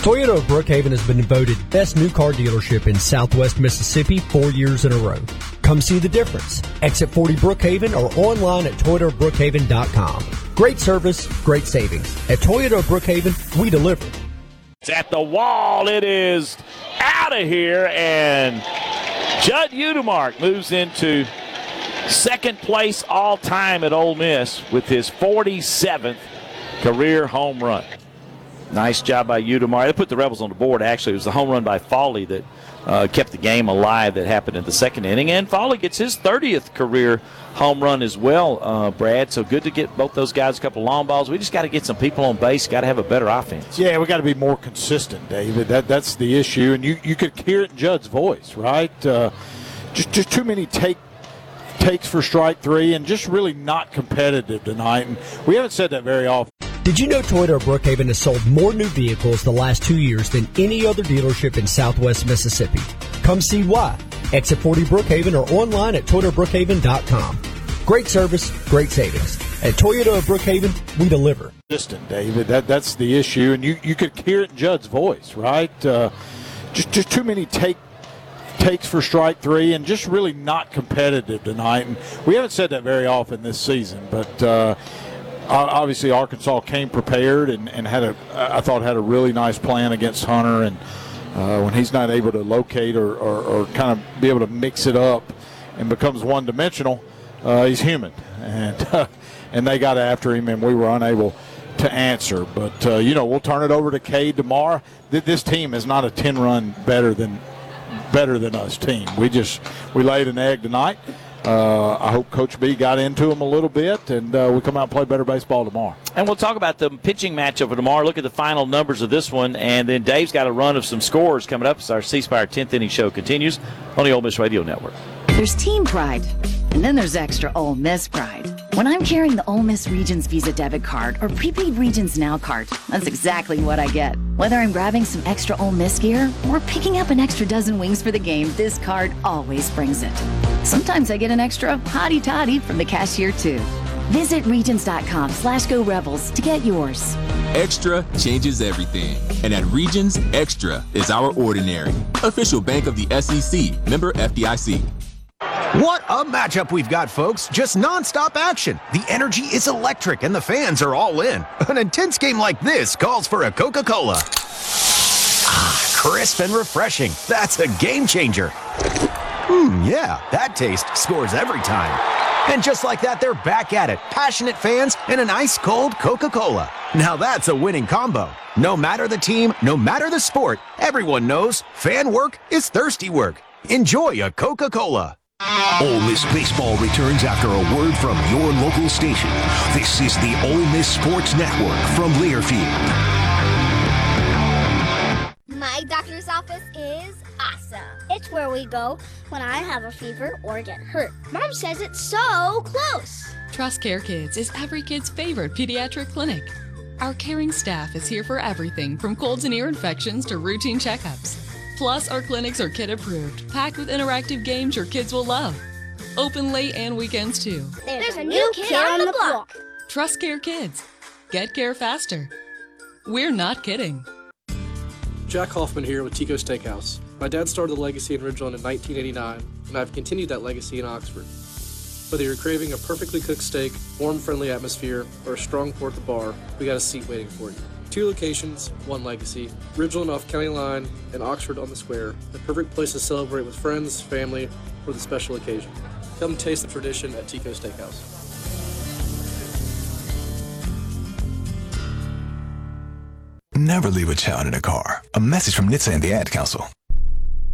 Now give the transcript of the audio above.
Toyota of Brookhaven has been voted best new car dealership in Southwest Mississippi 4 years in a row. Come see the difference. Exit 40 Brookhaven or online at ToyotaofBrookhaven.com. Great service, great savings. At Toyota of Brookhaven, we deliver. It's at the wall. It is out of here, and Judd Udemark moves into second place all-time at Ole Miss with his 47th career home run. Nice job by Udemark. They put the Rebels on the board, actually. It was the home run by Foley that kept the game alive that happened in the second inning. And Foley gets his 30th career home run as well, Brad. So good to get both those guys a couple of long balls. We just got to get some people on base. Got to have a better offense. Yeah, we got to be more consistent, David. That's the issue. And you could hear it in Judd's voice, right? Just too many takes for strike three and just really not competitive tonight. And we haven't said that very often. Did you know Toyota of Brookhaven has sold more new vehicles the last 2 years than any other dealership in Southwest Mississippi? Come see why. Exit 40 Brookhaven or online at ToyotaofBrookhaven.com. Great service, great savings. At Toyota of Brookhaven, we deliver. Consistent, David. That's the issue. And you could hear it in Judd's voice, right? Just too many takes for strike three and just really not competitive tonight. And we haven't said that very often this season, but obviously Arkansas came prepared and had a really nice plan against Hunter. And when he's not able to locate or kind of be able to mix it up and becomes one-dimensional, he's human. And they got after him, and we were unable to answer. But, we'll turn it over to Cade tomorrow. This team is not a 10-run better than us team. We laid an egg tonight. I hope Coach B got into them a little bit, and we come out and play better baseball tomorrow. And we'll talk about the pitching matchup for tomorrow. Look at the final numbers of this one, and then Dave's got a run of some scores coming up as our C Spire 10th inning show continues on the Ole Miss Radio Network. There's team pride, and then there's extra Ole Miss pride. When I'm carrying the Ole Miss Regions Visa debit card or prepaid Regions Now card, that's exactly what I get. Whether I'm grabbing some extra Ole Miss gear or picking up an extra dozen wings for the game, this card always brings it. Sometimes I get an extra hottie toddy from the cashier too. Visit Regions.com/Go Rebels to get yours. Extra changes everything. And at Regions, Extra is our ordinary. Official bank of the SEC, member FDIC. What a matchup we've got, folks. Just nonstop action. The energy is electric and the fans are all in. An intense game like this calls for a Coca-Cola. Crisp and refreshing. That's a game changer. Yeah, that taste scores every time. And just like that, they're back at it. Passionate fans and an ice-cold Coca-Cola. Now that's a winning combo. No matter the team, no matter the sport, everyone knows fan work is thirsty work. Enjoy a Coca-Cola. Ole Miss baseball returns after a word from your local station. This is the Ole Miss Sports Network from Learfield. My doctor's office is awesome. It's where we go when I have a fever or get hurt. Mom says it's so close. Trust Care Kids is every kid's favorite pediatric clinic. Our caring staff is here for everything from colds and ear infections to routine checkups. Plus, our clinics are kid-approved, packed with interactive games your kids will love. Open late and weekends, too. There's a new kid on the block. Trust Care Kids. Get care faster. We're not kidding. Jack Hoffman here with Tico Steakhouse. My dad started the legacy in Ridgeland in 1989, and I've continued that legacy in Oxford. Whether you're craving a perfectly cooked steak, warm, friendly atmosphere, or a strong pour at the bar, we got a seat waiting for you. 2 locations, 1 legacy. Ridgeland off County Line and Oxford on the Square. The perfect place to celebrate with friends, family, or the special occasion. Come taste the tradition at Tico Steakhouse. Never leave a child in a car. A message from NHTSA and the Ad Council.